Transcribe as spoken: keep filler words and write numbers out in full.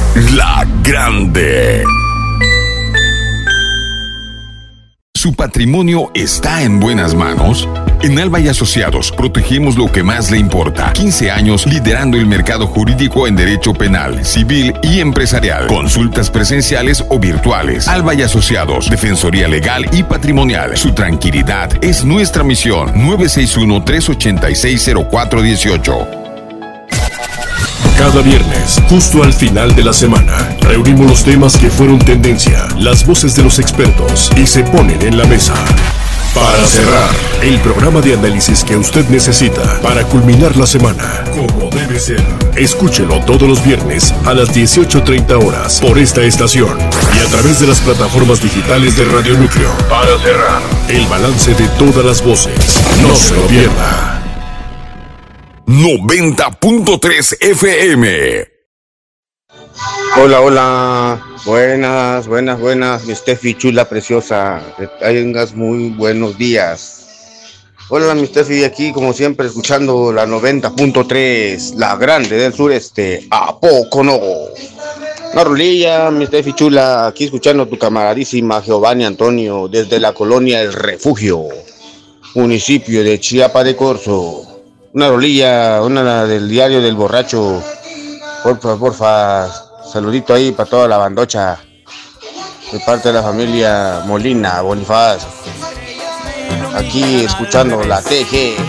La Grande. ¿Su patrimonio está en buenas manos? En Alba y Asociados protegemos lo que más le importa. quince años liderando el mercado jurídico en derecho penal, civil y empresarial. Consultas presenciales o virtuales. Alba y Asociados, defensoría legal y patrimonial. Su tranquilidad es nuestra misión. nueve seis uno, tres ocho seis, cero cuatro uno ocho. Cada viernes, justo al final de la semana, reunimos los temas que fueron tendencia, las voces de los expertos y se ponen en la mesa. Para cerrar, el programa de análisis que usted necesita para culminar la semana, como debe ser. Escúchelo todos los viernes a las dieciocho treinta horas por esta estación y a través de las plataformas digitales de Radio Núcleo. Para cerrar, el balance de todas las voces. No se lo pierda. noventa punto tres F M. Hola, hola. Buenas, buenas, buenas. Mi Steffi chula, preciosa. Que tengas muy buenos días. Hola, mi Steffi, aquí como siempre escuchando la noventa punto tres, la grande del sureste. ¿A poco no? Una rolilla, mi Steffi chula. Aquí escuchando a tu camaradísima Giovanni Antonio desde la colonia El Refugio, municipio de Chiapa de Corzo. Una rolilla, una del diario del borracho. Porfa, porfa, saludito ahí para toda la bandocha. De parte de la familia Molina, Bonifaz. Aquí escuchando la T G.